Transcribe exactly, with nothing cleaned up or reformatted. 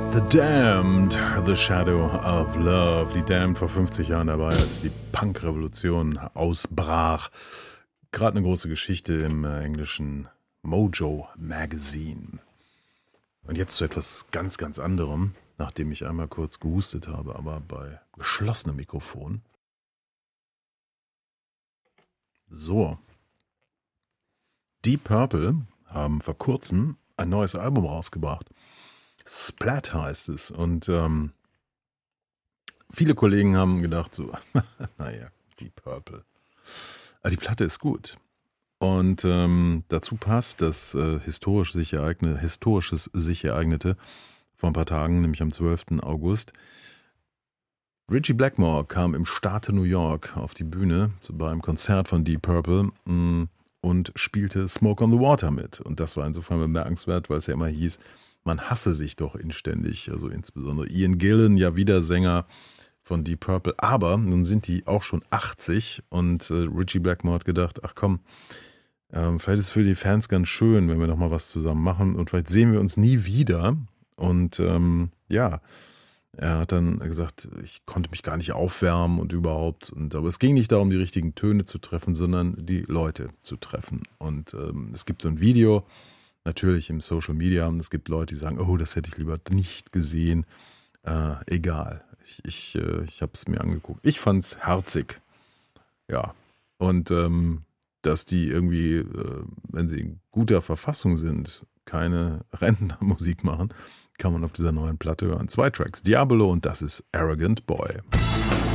The Damned, The Shadow of Love. Die Damned vor fünfzig Jahren dabei, als die Punk-Revolution ausbrach. Gerade eine große Geschichte im äh, englischen Mojo Magazine. Und jetzt zu etwas ganz, ganz anderem, nachdem ich einmal kurz gehustet habe, aber bei geschlossenem Mikrofon. So. Deep Purple haben vor kurzem ein neues Album rausgebracht. Splat heißt es. Und ähm, viele Kollegen haben gedacht so, naja, Deep Purple. Aber die Platte ist gut. Und ähm, dazu passt das äh, historisch sich ereignete, historisches sich ereignete vor ein paar Tagen, nämlich am zwölften August. Ritchie Blackmore kam im Staate New York auf die Bühne zu, beim Konzert von Deep Purple mh, und spielte Smoke on the Water mit. Und das war insofern bemerkenswert, weil es ja immer hieß, man hasse sich doch inständig. Also insbesondere Ian Gillan, ja wieder Sänger von Deep Purple. Aber nun sind die auch schon achtzig und äh, Ritchie Blackmore hat gedacht, ach komm, ähm, vielleicht ist es für die Fans ganz schön, wenn wir noch mal was zusammen machen und vielleicht sehen wir uns nie wieder. Und ähm, ja, er hat dann gesagt, ich konnte mich gar nicht aufwärmen und überhaupt. Und, aber es ging nicht darum, die richtigen Töne zu treffen, sondern die Leute zu treffen. Und ähm, es gibt so ein Video, natürlich im Social Media, und es gibt Leute, die sagen, oh, das hätte ich lieber nicht gesehen. Äh, egal, ich, ich, äh, ich habe es mir angeguckt. Ich fand es herzig. Ja, und ähm, dass die irgendwie, äh, wenn sie in guter Verfassung sind, keine Rentnermusik machen, kann man auf dieser neuen Platte hören. Zwei Tracks, Diablo und das ist Arrogant Boy.